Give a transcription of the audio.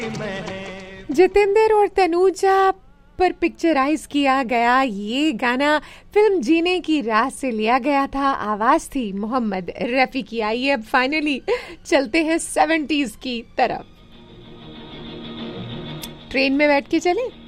जितेंद्र और तनुजा पर पिक्चराइज किया गया ये गाना फिल्म जीने की राह से लिया गया था। आवाज थी मोहम्मद रफी की। आइए अब फाइनली चलते हैं 70s की तरफ। ट्रेन में बैठ के चले।